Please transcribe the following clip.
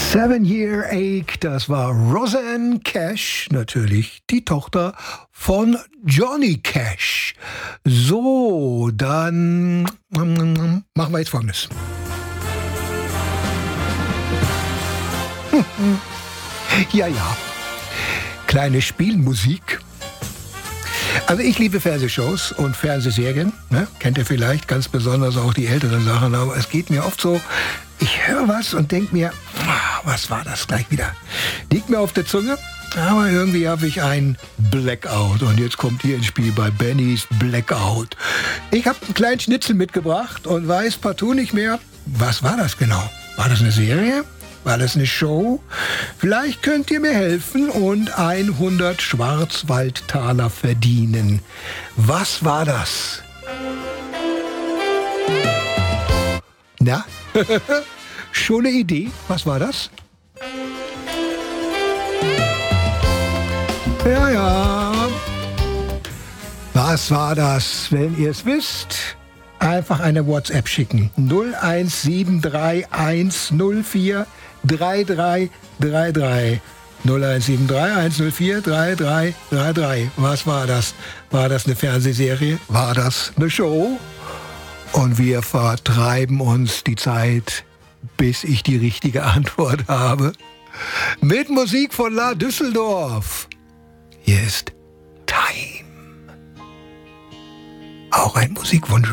Seven Year Ache, das war Rosanne Cash, natürlich die Tochter von Johnny Cash. So, dann machen wir jetzt Folgendes. Ja, kleine Spielmusik. Also ich liebe Fernsehshows und Fernsehserien, ne? Kennt ihr vielleicht, ganz besonders auch die älteren Sachen, aber es geht mir oft so, ich höre was und denke mir, was war das gleich wieder? Liegt mir auf der Zunge, aber irgendwie habe ich einen Blackout und jetzt kommt ihr ins Spiel bei Bennys Blackout. Ich habe einen kleinen Schnitzel mitgebracht und weiß partout nicht mehr, was war das genau? War das eine Serie? War das eine Show? Vielleicht könnt ihr mir helfen und 100 Schwarzwaldtaler verdienen. Was war das? Na? Schon eine Idee? Was war das? Ja. Was war das? Wenn ihr es wisst, einfach eine WhatsApp schicken. 0173104 3333. 01731043333. Was war das? War das eine Fernsehserie? War das eine Show? Und wir vertreiben uns die Zeit, bis ich die richtige Antwort habe. Mit Musik von La Düsseldorf. Hier ist Time. Auch ein Musikwunsch.